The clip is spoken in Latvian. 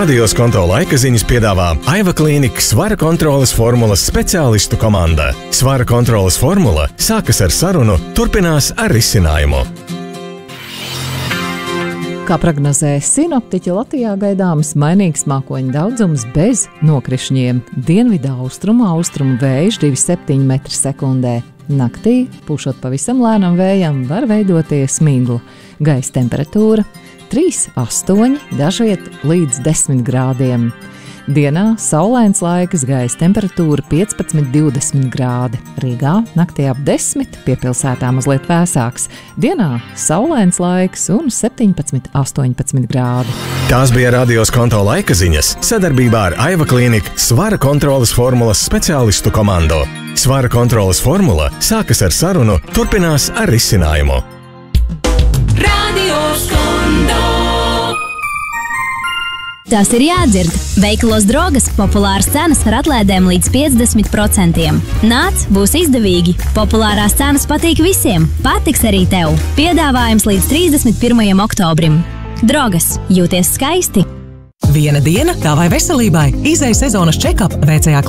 Radios konto laika ziņas piedāvā Aiva Klīnika svara kontroles formulas speciālistu komanda. Svara kontroles formula sākas ar sarunu, turpinās ar risinājumu. Kā prognozē sinoptiķi, Latvijā gaidāms mainīgs mākoņu daudzums bez nokrišņiem. Dienvidā austrumu vējš 2,7 m/sekundē. Naktī, pūšot pavisam lēnam vējam, var veidoties migla. Gaisa temperatūra 3,8, dažviet līdz 10 grādiem. Dienā saulains laiks, gaisa temperatūra 15–20 grādi. Rīgā naktī ap 10, piepilsētā mazliet vēsāks. Dienā saulains laiks un 17–18 grādi. Tās bija Radios konto laika ziņas sadarbībā ar Aiva Klīnika svara kontroles formulas speciālistu komandu. Svara kontroles formula sākas ar sarunu, turpinās ar risinājumu. Radios konto. Tas ir jādzird. Veikalos Drogas populāras cenas ar atlaidēm līdz 50%. Nāc, būs izdevīgi. Populārās cenas patīk visiem. Patiks arī tev. Piedāvājums līdz 31. oktobrim. Drogas. Jūties skaisti. Viena diena tavai veselībai. Izeja sezonas check-up VCA